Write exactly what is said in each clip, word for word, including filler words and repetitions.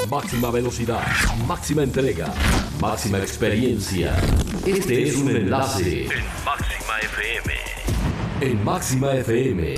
Máxima velocidad, máxima entrega, máxima experiencia. Este es un enlace en Máxima F M. En Máxima F M.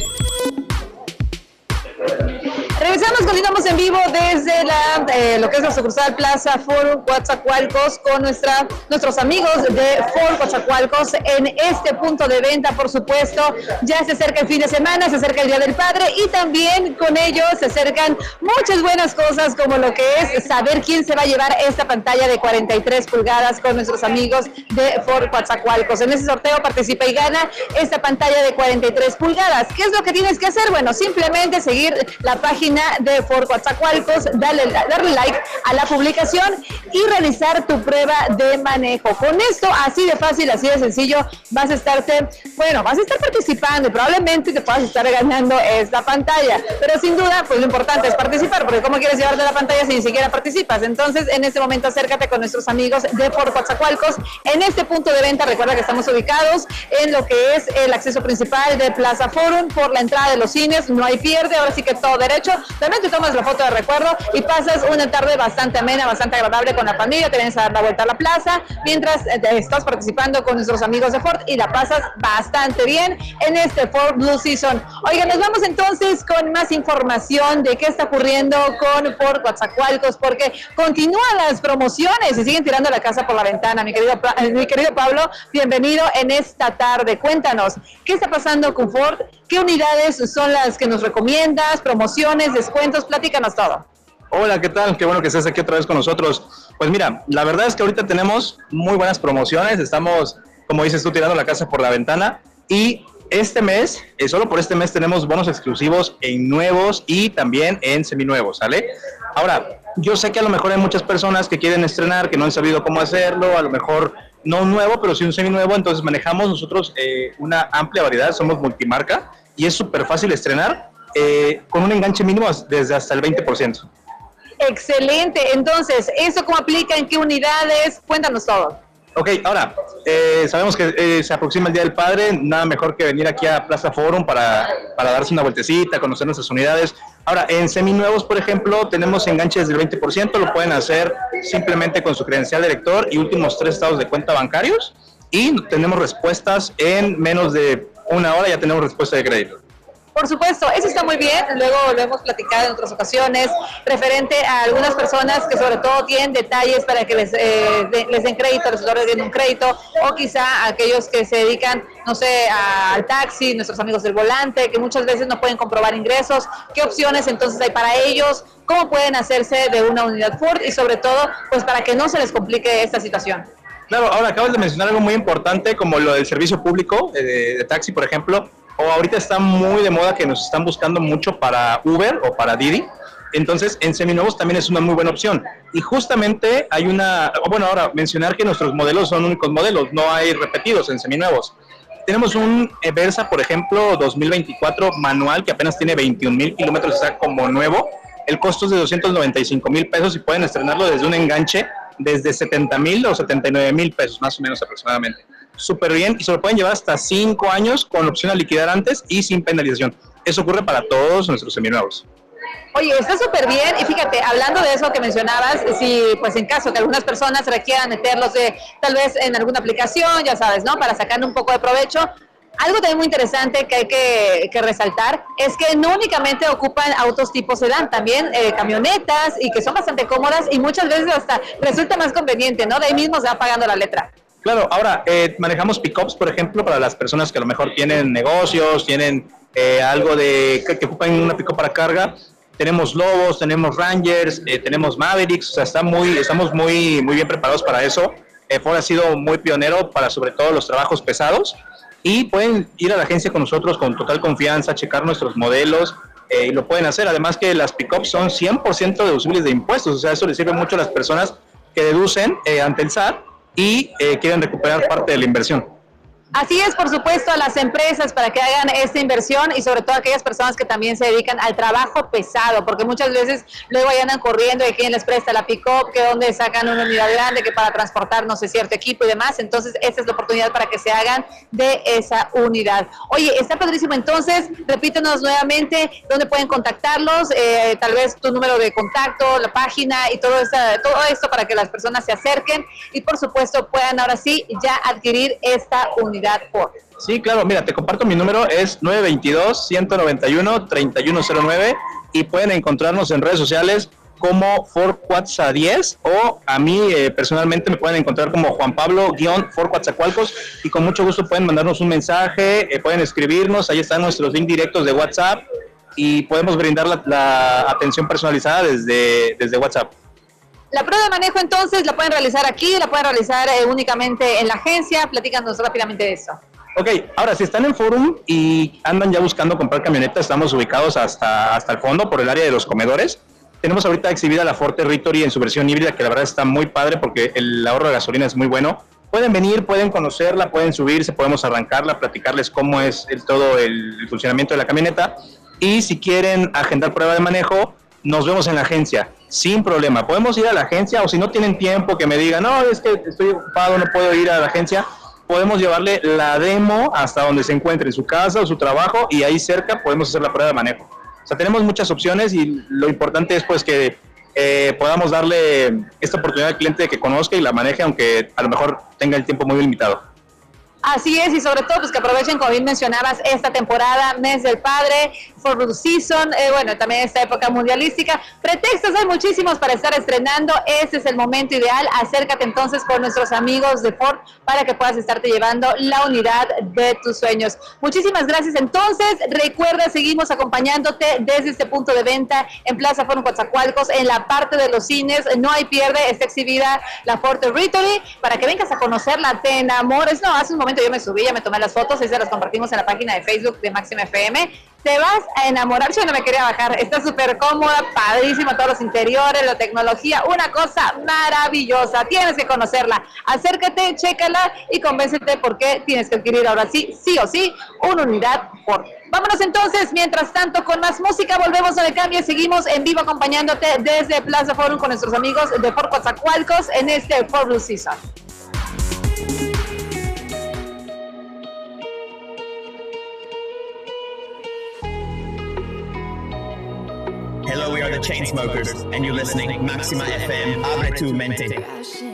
Regresamos, continuamos en vivo desde la, eh, lo que es la sucursal Plaza Forum Coatzacoalcos con nuestra, nuestros amigos de Forum Coatzacoalcos en este punto de venta, por supuesto. Ya se acerca el fin de semana, se acerca el Día del Padre y también con ellos se acercan muchas buenas cosas como lo que es saber quién se va a llevar esta pantalla de cuarenta y tres pulgadas con nuestros amigos de Forum Coatzacoalcos. En ese sorteo participa y gana esta pantalla de cuarenta y tres pulgadas. ¿Qué es lo que tienes que hacer? Bueno, simplemente seguir la página de Forum Coatzacoalcos, darle, darle like a la publicación y realizar tu prueba de manejo. Con esto, así de fácil, así de sencillo, vas a estarte, bueno, vas a estar participando y probablemente te puedas estar ganando esta pantalla. Pero sin duda, pues lo importante es participar, porque ¿cómo quieres llevarte la pantalla si ni siquiera participas? Entonces, en este momento, acércate con nuestros amigos de Forum Coatzacoalcos. En este punto de venta, recuerda que estamos ubicados en lo que es el acceso principal de Plaza Forum, por la entrada de los cines, no hay pierde, ahora sí que todo derecho. También te tomas la foto de recuerdo y pasas una tarde bastante amena, bastante agradable con la familia, te vienes a dar la vuelta a la plaza mientras estás participando con nuestros amigos de Ford y la pasas bastante bien en este Ford Blue Season. Oigan, nos vamos entonces con más información de qué está ocurriendo con Ford Coatzacoalcos, porque continúan las promociones y siguen tirando la casa por la ventana. Mi querido, mi querido Pablo, bienvenido en esta tarde. Cuéntanos, ¿qué está pasando con Ford? ¿Qué unidades son las que nos recomiendas? ¿Promociones, descuentos? Platícanos todo. Hola, ¿qué tal? Qué bueno que estés aquí otra vez con nosotros. Pues mira, la verdad es que ahorita tenemos muy buenas promociones. Estamos, como dices tú, tirando la casa por la ventana. Y este mes, eh, solo por este mes, tenemos bonos exclusivos en nuevos y también en seminuevos, ¿sale? Ahora, yo sé que a lo mejor hay muchas personas que quieren estrenar, que no han sabido cómo hacerlo, a lo mejor no un nuevo, pero sí un seminuevo. Entonces manejamos nosotros eh, una amplia variedad, somos multimarca y es súper fácil estrenar eh, con un enganche mínimo desde hasta el veinte por ciento. Excelente. Entonces, ¿eso cómo aplica? ¿En qué unidades? Cuéntanos todo. Ok, ahora, eh, sabemos que eh, se aproxima el Día del Padre, nada mejor que venir aquí a Plaza Forum para, para darse una vueltecita, conocer nuestras unidades. Ahora, en seminuevos, por ejemplo, tenemos enganches del veinte por ciento, lo pueden hacer simplemente con su credencial de lector y últimos tres estados de cuenta bancarios, y tenemos respuestas en menos de una hora, ya tenemos respuesta de crédito. Por supuesto, eso está muy bien, luego lo hemos platicado en otras ocasiones, referente a algunas personas que sobre todo tienen detalles para que les, eh, de, les den crédito, les otorguen un crédito, o quizá aquellos que se dedican, no sé, a, al taxi, nuestros amigos del volante, que muchas veces no pueden comprobar ingresos. ¿Qué opciones entonces hay para ellos? ¿Cómo pueden hacerse de una unidad Ford? Y sobre todo, pues para que no se les complique esta situación. Claro, ahora acabas de mencionar algo muy importante, como lo del servicio público, eh, de, de taxi, por ejemplo. O ahorita está muy de moda que nos están buscando mucho para Uber o para Didi. Entonces, en seminuevos también es una muy buena opción. Y justamente hay una... Bueno, ahora, mencionar que nuestros modelos son únicos modelos, no hay repetidos en seminuevos. Tenemos un Versa, por ejemplo, dos mil veinticuatro manual, que apenas tiene veintiún mil kilómetros, está como nuevo. El costo es de doscientos noventa y cinco mil pesos y pueden estrenarlo desde un enganche desde setenta mil o setenta y nueve mil pesos, más o menos aproximadamente. Súper bien, y se lo pueden llevar hasta cinco años con opción a liquidar antes y sin penalización. Eso ocurre para todos nuestros seminuevos. Oye, está súper bien, y fíjate, hablando de eso que mencionabas, si pues en caso que algunas personas requieran meterlos de, tal vez en alguna aplicación, ya sabes, ¿no? Para sacarle un poco de provecho. Algo también muy interesante que hay que, que resaltar es que no únicamente ocupan autos tipo sedán, también eh, camionetas, y que son bastante cómodas y muchas veces hasta resulta más conveniente, ¿no? De ahí mismo se va pagando la letra. Claro, ahora eh, manejamos pick-ups, por ejemplo, para las personas que a lo mejor tienen negocios, tienen eh, algo de que, que ocupan una pick-up para carga. Tenemos Lobos, tenemos Rangers, eh, tenemos Mavericks, o sea, está muy, estamos muy, muy bien preparados para eso. Eh, Ford ha sido muy pionero para sobre todo los trabajos pesados, y pueden ir a la agencia con nosotros con total confianza, checar nuestros modelos, eh, y lo pueden hacer. Además que las pick-ups son cien por ciento deducibles de impuestos, o sea, eso les sirve mucho a las personas que deducen eh, ante el S A T y eh, quieren recuperar parte de la inversión. Así es, por supuesto, a las empresas para que hagan esta inversión y sobre todo a aquellas personas que también se dedican al trabajo pesado, porque muchas veces luego ahí andan corriendo de quién les presta la pick-up, que dónde sacan una unidad grande, que para transportar no sé cierto equipo y demás. Entonces, esta es la oportunidad para que se hagan de esa unidad. Oye, está padrísimo. Entonces, repítenos nuevamente dónde pueden contactarlos, eh, tal vez tu número de contacto, la página y todo, esta, todo esto para que las personas se acerquen y por supuesto puedan ahora sí ya adquirir esta unidad. Ford. Sí, claro, mira, te comparto mi número, es nueve dos dos, uno nueve uno, tres uno cero nueve y pueden encontrarnos en redes sociales como Ford Cuatza diez o a mí eh, personalmente me pueden encontrar como Juan Pablo Ford Coatzacoalcos y con mucho gusto pueden mandarnos un mensaje, eh, pueden escribirnos, ahí están nuestros links directos de WhatsApp y podemos brindar la, la atención personalizada desde, desde WhatsApp. La prueba de manejo entonces la pueden realizar aquí, la pueden realizar eh, únicamente en la agencia. Platícanos rápidamente de eso. Ok, ahora si están en Forum y andan ya buscando comprar camioneta, estamos ubicados hasta, hasta el fondo por el área de los comedores. Tenemos ahorita exhibida la Ford Territory en su versión híbrida, que la verdad está muy padre porque el ahorro de gasolina es muy bueno. Pueden venir, pueden conocerla, pueden subirse, podemos arrancarla, platicarles cómo es el, todo el, el funcionamiento de la camioneta. Y si quieren agendar prueba de manejo, nos vemos en la agencia, sin problema. Podemos ir a la agencia o si no tienen tiempo que me digan, no, es que estoy ocupado, no puedo ir a la agencia, podemos llevarle la demo hasta donde se encuentre, en su casa o su trabajo y ahí cerca podemos hacer la prueba de manejo. O sea, tenemos muchas opciones y lo importante es pues que eh, podamos darle esta oportunidad al cliente de que conozca y la maneje, aunque a lo mejor tenga el tiempo muy limitado. Así es, y sobre todo pues que aprovechen, como bien mencionabas, esta temporada, mes del padre, Ford Season, eh, bueno, también esta época mundialística. Pretextos hay muchísimos para estar estrenando, ese es el momento ideal. Acércate entonces con nuestros amigos de Ford para que puedas estarte llevando la unidad de tus sueños. Muchísimas gracias. Entonces, recuerda, seguimos acompañándote desde este punto de venta en Plaza Forum Coatzacoalcos, en la parte de los cines, no hay pierde, está exhibida la Ford Territory, para que vengas a conocerla, te enamores. No, hace un momento yo me subí, ya me tomé las fotos y se las compartimos en la página de Facebook de Máxima F M. Te vas a enamorar. Yo no me quería bajar, está súper cómoda, padrísimo, todos los interiores, la tecnología, una cosa maravillosa. Tienes que conocerla. Acércate, chécala y convéncete por qué tienes que adquirir ahora sí, sí o sí, una unidad Ford. Vámonos entonces, mientras tanto, con más música. Volvemos a El Cambio, seguimos en vivo acompañándote desde Plaza Forum con nuestros amigos de Ford Coatzacoalcos en este Ford Blue Season. Hello, we are the Chainsmokers, and you're listening Máxima F M. Abre tu mente.